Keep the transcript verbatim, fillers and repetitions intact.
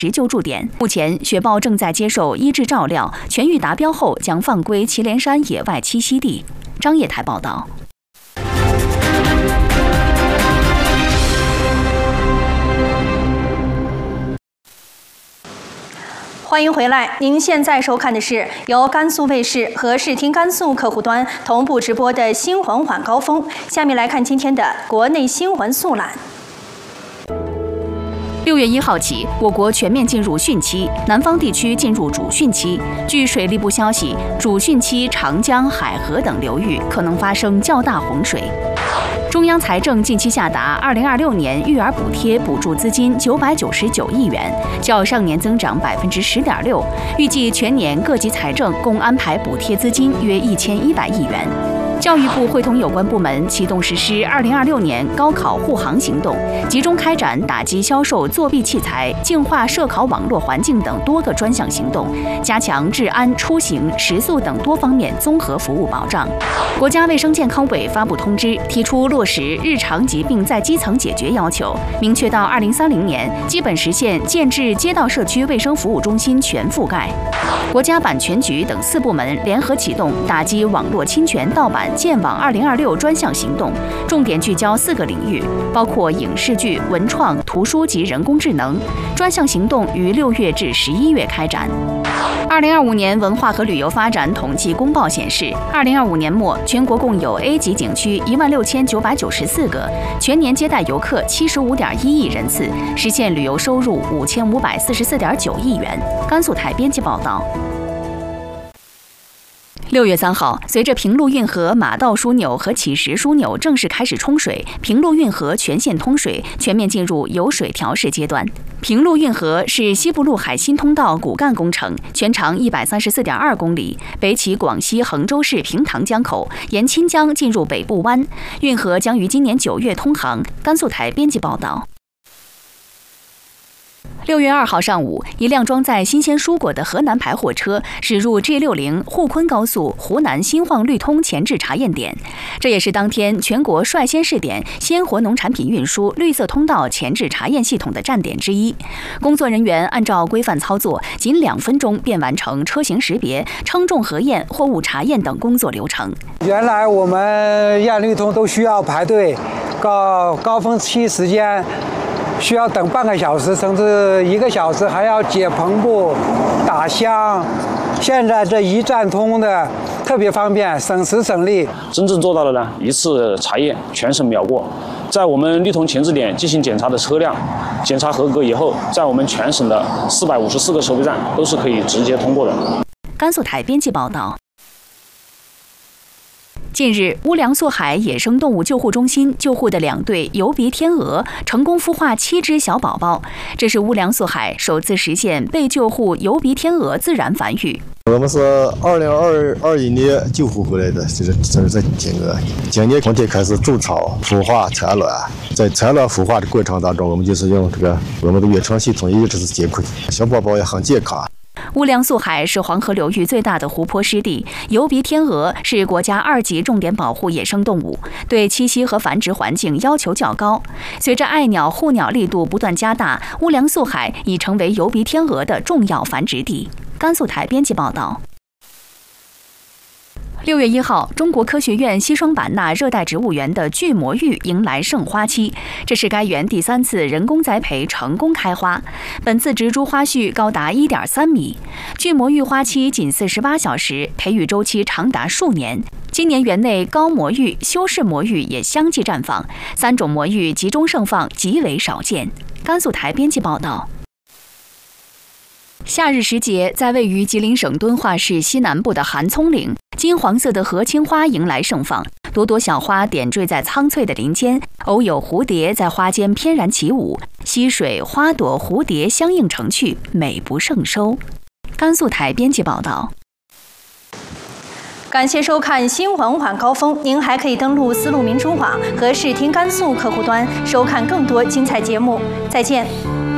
救助点。目前，雪豹正在接受医治照料，痊愈达标后将放归祁连山野外栖息地。张掖台报道。 欢迎回来，您现在收看的是由甘肃卫视和视听甘肃客户端同步直播的新闻晚高峰。下面来看今天的国内新闻速览。 六月一号起，我国全面进入汛期，南方地区进入主汛期。据水利部消息，主汛期长江、海河等流域可能发生较大洪水。中央财政近期下达二零二六年育儿补贴补助资金九百九十九亿元，较上年增长百分之十点六。预计全年各级财政共安排补贴资金约一千一百亿元。教育部会同有关部门启动实施二零二六年高考护航行动，集中开展打击销售作弊器材、净化涉考网络环境等多个专项行动，加强治安、出行、食宿等多方面综合服务保障。国家卫生健康委发布通知，提出落实日常疾病在基层解决要求，明确到二零三零年基本实现建制街道社区卫生服务中心全覆盖。国家版权局等四部门联合启动打击网络侵权盗版建网二零二六专项行动，重点聚焦四个领域，包括影视剧、文创、图书及人工智能。专项行动于六月至十一月开展。二零二五年文化和旅游发展统计公报显示，二零二五年末全国共有 A 级景区一万六千九百九十四个，全年接待游客七十五点一亿人次，实现旅游收入五千五百四十四点九亿元。甘肃台编辑报道。六月三号，随着平陆运河马道枢纽和乞石枢纽正式开始冲水，平陆运河全线通水，全面进入有水调试阶段。平陆运河是西部陆海新通道骨干工程，全长一百三十四点二公里，北起广西衡州市平塘江口，沿钦江进入北部湾。运河将于今年九月通航。甘肃台编辑报道。六月二号上午，一辆装载新鲜蔬果的河南牌货车驶入 G 六十 沪昆高速湖南新晃绿通前置查验点，这也是当天全国率先试点鲜活农产品运输绿色通道前置查验系统的站点之一。工作人员按照规范操作，仅两分钟便完成车型识别、称重核验、货物查验等工作流程。 原来我们验绿通都需要排队，高高峰期时间需要等半个小时，甚至一个小时，还要解篷布、打箱。现在这一站通的特别方便，省时省力。 真正做到了呢，一次查验全省秒过。在我们绿通前置点进行检查的车辆，检查合格以后，在我们全省的四百五十四个收费站都是可以直接通过的。 甘肃台编辑报道。近日，乌梁素海野生动物救护中心救护的两对疣鼻天鹅成功孵化七只小宝宝，这是乌梁素海首次实现被救护疣鼻天鹅自然繁育。 我们是二零二二一年救护回来的，就是这是这天鹅。今年春天开始筑巢、孵化、产卵，在产卵孵化的过程当中，我们就是用这个我们的远程系统一直是监控，小宝宝也很健康。 乌梁素海是黄河流域最大的湖泊湿地，疣鼻天鹅是国家二级重点保护野生动物，对栖息和繁殖环境要求较高。随着爱鸟护鸟力度不断加大，乌梁素海已成为疣鼻天鹅的重要繁殖地。甘肃台编辑报道。六月一号，中国科学院西双版纳热带植物园的巨魔芋迎来盛花期，这是该园第三次人工栽培成功开花。本次植株花序高达 一点三米，巨魔芋花期仅四十八小时，培育周期长达数年。今年园内高魔芋、修饰魔芋也相继绽放，三种魔芋集中盛放极为少见。甘肃台编辑报道。夏日时节，在位于吉林省敦化市西南部的韩葱岭，金黄色的河青花迎来盛放，朵朵小花点缀在苍翠的林间，偶有蝴蝶在花间翩然起舞，溪水、花朵、蝴蝶相映成趣，美不胜收。甘肃台编辑报道。 感谢收看新闻晚高峰，您还可以登录丝路民主网和视听甘肃客户端收看更多精彩节目。再见。